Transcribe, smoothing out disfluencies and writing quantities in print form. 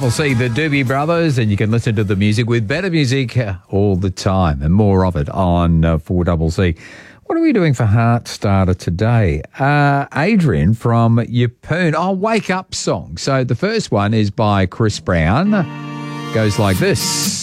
4CC, the Doobie Brothers, and you can listen to the music with better music all the time and more of it on 4CC. What are we doing for Heart Starter today? Adrian from Yeppoon. Oh, Wake Up song. So the first one is by Chris Brown. Goes like this.